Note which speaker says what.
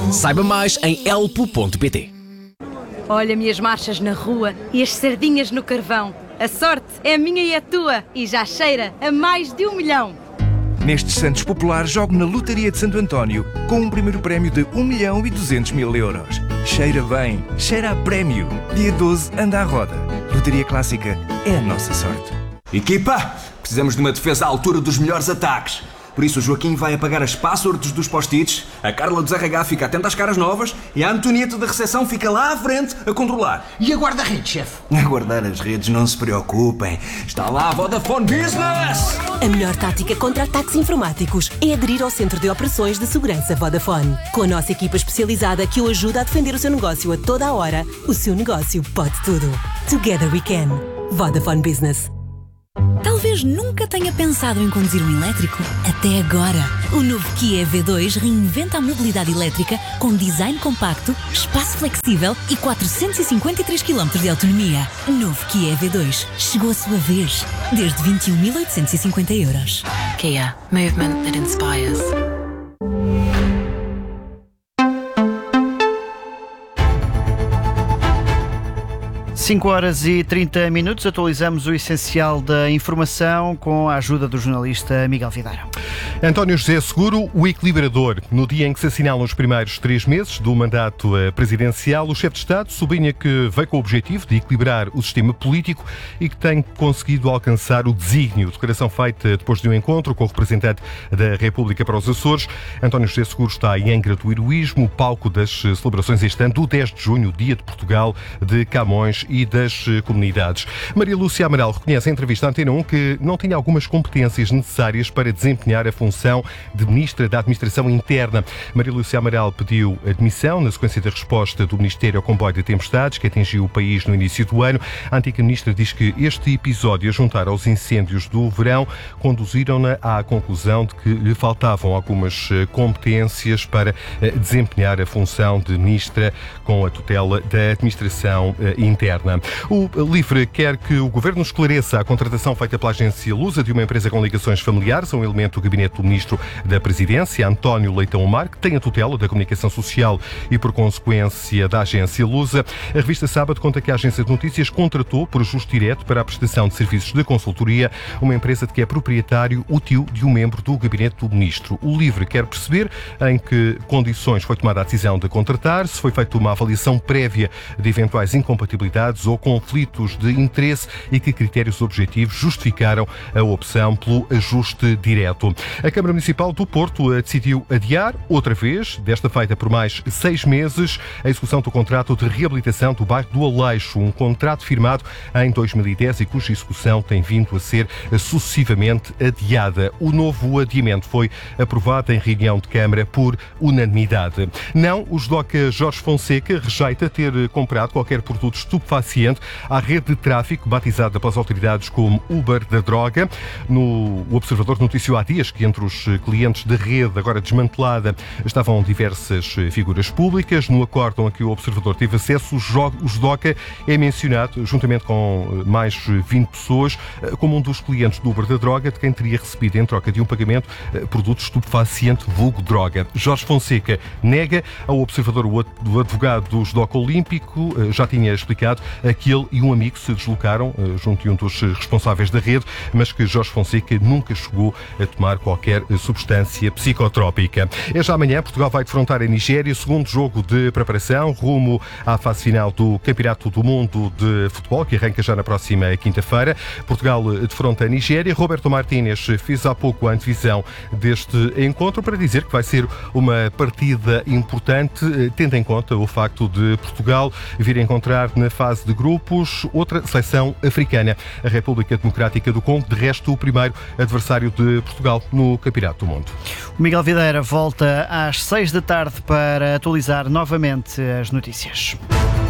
Speaker 1: Saiba mais em elpo.pt.
Speaker 2: Olha-me as marchas na rua e as sardinhas no carvão. A sorte é minha e a tua e já cheira a mais de 1 milhão.
Speaker 3: Nestes Santos Populares, jogo na Lotaria de Santo António com um primeiro prémio de 1.200.000 euros. Cheira bem, cheira a prémio. Dia 12, anda à roda. Lotaria Clássica é a nossa sorte.
Speaker 4: Equipa, precisamos de uma defesa à altura dos melhores ataques. Por isso o Joaquim vai apagar as passwords dos post-its, a Carla do RH fica atenta às caras novas e a Antonieta da recepção fica lá à frente a controlar.
Speaker 5: E a guarda-redes, chefe?
Speaker 3: A guardar as redes, não se preocupem.
Speaker 4: Está lá a Vodafone Business!
Speaker 6: A melhor tática contra ataques informáticos é aderir ao Centro de Operações de Segurança Vodafone. Com a nossa equipa especializada que o ajuda a defender o seu negócio a toda a hora, o seu negócio pode tudo. Together we can. Vodafone Business.
Speaker 7: Talvez nunca tenha pensado em conduzir um elétrico. Até agora. O novo Kia EV2 reinventa a mobilidade elétrica com design compacto, espaço flexível e 453 km de autonomia. Novo Kia EV2. Chegou a sua vez. Desde 21.850 euros.
Speaker 8: Kia. Movement that inspires.
Speaker 9: 5h30, atualizamos o essencial da informação com a ajuda do jornalista Miguel Videira.
Speaker 10: António José Seguro, o equilibrador. No dia em que se assinalam os primeiros 3 meses do mandato presidencial, o chefe de Estado sublinha que veio com o objetivo de equilibrar o sistema político e que tem conseguido alcançar o desígnio. Declaração feita depois de um encontro com o representante da República para os Açores. António José Seguro está em Angra do Heroísmo, palco das celebrações este ano do 10 de junho, Dia de Portugal, de Camões e das comunidades. Maria Lúcia Amaral reconhece em entrevista à Antena 1 que não tinha algumas competências necessárias para desempenhar a função de Ministra da Administração Interna. Maria Lúcia Amaral pediu admissão na sequência da resposta do Ministério ao comboio de tempestades que atingiu o país no início do ano. A antiga Ministra diz que este episódio, a juntar aos incêndios do verão, conduziram-na à conclusão de que lhe faltavam algumas competências para desempenhar a função de Ministra com a tutela da Administração Interna. O LIVRE quer que o Governo esclareça a contratação feita pela agência Lusa de uma empresa com ligações familiares a um elemento do gabinete do Ministro da Presidência, António Leitão Omar, que tem a tutela da comunicação social e, por consequência, da agência Lusa. A revista Sábado conta que a agência de notícias contratou, por ajuste direto para a prestação de serviços de consultoria, uma empresa de que é proprietário o tio de um membro do gabinete do Ministro. O LIVRE quer perceber em que condições foi tomada a decisão de contratar, se foi feita uma avaliação prévia de eventuais incompatibilidades ou conflitos de interesse e que critérios objetivos justificaram a opção pelo ajuste direto. A Câmara Municipal do Porto decidiu adiar, outra vez, desta feita por mais 6 meses, a execução do contrato de reabilitação do bairro do Aleixo, um contrato firmado em 2010 e cuja execução tem vindo a ser sucessivamente adiada. O novo adiamento foi aprovado em reunião de Câmara por unanimidade. Não, o judoca Jorge Fonseca rejeita ter comprado qualquer produto estupefaciente à rede de tráfico batizada pelas autoridades como Uber da droga. O Observador noticiou há dias que entre os clientes da rede agora desmantelada estavam diversas figuras públicas. No acórdão a que o Observador teve acesso, o judoca é mencionado, juntamente com mais 20 pessoas, como um dos clientes do Uber da droga, de quem teria recebido em troca de um pagamento produto estupefaciente vulgo droga. Jorge Fonseca nega ao Observador. O advogado do judoca olímpico já tinha explicado que ele e um amigo se deslocaram junto de um dos responsáveis da rede, mas que Jorge Fonseca nunca chegou a tomar qualquer substância psicotrópica. É já amanhã, Portugal vai defrontar a Nigéria, segundo jogo de preparação, rumo à fase final do Campeonato do Mundo de Futebol, que arranca já na próxima quinta-feira. Portugal defronta a Nigéria. Roberto Martínez fez há pouco a antevisão deste encontro para dizer que vai ser uma partida importante, tendo em conta o facto de Portugal vir a encontrar na fase de grupos outra seleção africana, a República Democrática do Congo, de resto o primeiro adversário de Portugal no Campeonato do Mundo.
Speaker 9: O Miguel Videira volta às 6 da tarde para atualizar novamente as notícias.